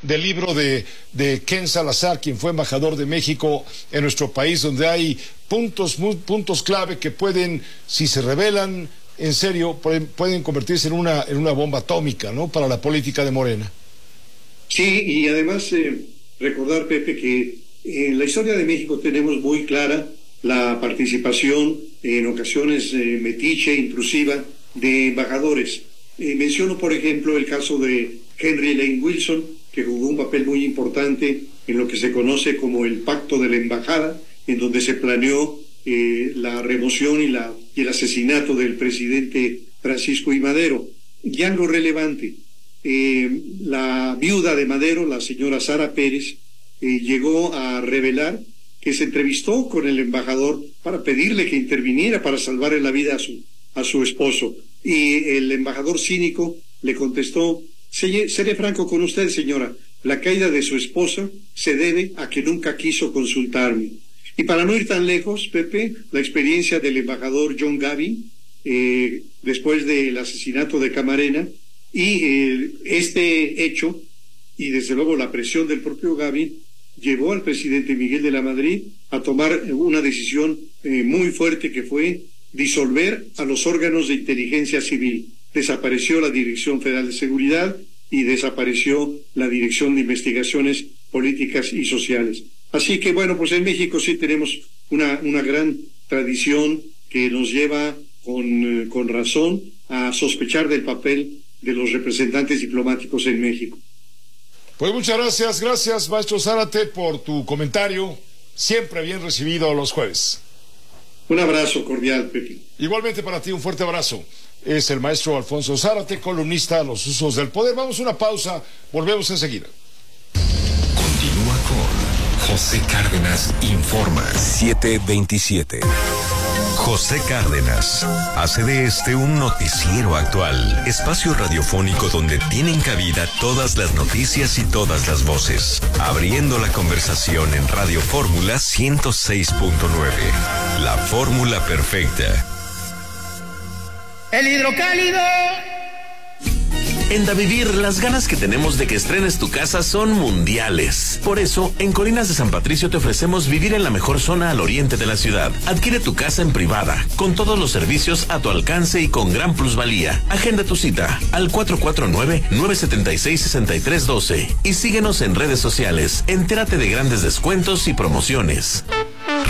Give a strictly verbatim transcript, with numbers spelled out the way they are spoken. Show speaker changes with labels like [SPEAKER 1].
[SPEAKER 1] del libro de, de Ken Salazar, quien fue embajador de México en nuestro país, donde hay puntos, puntos clave que pueden, si se revelan en serio, pueden, pueden convertirse en una, en una bomba atómica, ¿no?, para la política de Morena.
[SPEAKER 2] Sí, y además eh, recordar, Pepe, que en la historia de México tenemos muy clara la participación, en ocasiones eh, metiche, intrusiva, de embajadores. Eh, menciono, por ejemplo, el caso de Henry Lane Wilson, que jugó un papel muy importante en lo que se conoce como el Pacto de la Embajada, en donde se planeó eh, la remoción y, la, y el asesinato del presidente Francisco I. Madero. Y algo relevante, eh, la viuda de Madero, la señora Sara Pérez, eh, llegó a revelar que se entrevistó con el embajador para pedirle que interviniera para salvarle la vida a su, a su esposo. Y el embajador cínico le contestó: seré franco con usted, señora, la caída de su esposa se debe a que nunca quiso consultarme. Y para no ir tan lejos, Pepe, la experiencia del embajador John Gavin, eh, después del asesinato de Camarena, y eh, este hecho, y desde luego la presión del propio Gavin, llevó al presidente Miguel de la Madrid a tomar una decisión eh, muy fuerte, que fue disolver a los órganos de inteligencia civil. Desapareció la Dirección Federal de Seguridad y desapareció la Dirección de Investigaciones Políticas y Sociales. Así que, bueno, pues en México sí tenemos una, una gran tradición que nos lleva con, eh, con razón a sospechar del papel de los representantes diplomáticos en México.
[SPEAKER 1] Pues muchas gracias, gracias, maestro Zárate, por tu comentario, siempre bien recibido los jueves.
[SPEAKER 2] Un abrazo cordial, Pepe.
[SPEAKER 1] Igualmente para ti, un fuerte abrazo. Es el maestro Alfonso Zárate, columnista de Los Usos del Poder. Vamos a una pausa, volvemos enseguida.
[SPEAKER 3] Continúa con José Cárdenas Informa. siete veintisiete. José Cárdenas hace de este un noticiero actual, espacio radiofónico donde tienen cabida todas las noticias y todas las voces, abriendo la conversación en Radio Fórmula ciento seis punto nueve, la fórmula perfecta.
[SPEAKER 4] El hidrocálido.
[SPEAKER 5] En Davivir, las ganas que tenemos de que estrenes tu casa son mundiales. Por eso, en Colinas de San Patricio te ofrecemos vivir en la mejor zona al oriente de la ciudad. Adquiere tu casa en privada, con todos los servicios a tu alcance y con gran plusvalía. Agenda tu cita al cuatro cuatro nueve, nueve siete seis, seis tres uno dos y síguenos en redes sociales. Entérate de grandes descuentos y promociones.